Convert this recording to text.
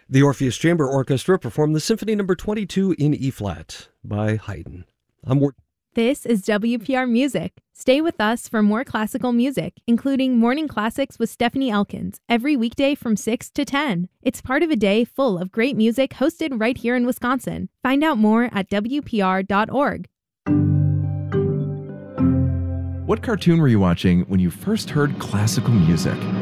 The Orpheus Chamber Orchestra performed the Symphony No. 22 in E-flat by Haydn. I'm Ward. This is WPR Music. Stay with us for more classical music, including Morning Classics with Stephanie Elkins, every weekday from 6 to 10. It's part of a day full of great music hosted right here in Wisconsin. Find out more at WPR.org. What cartoon were you watching when you first heard classical music?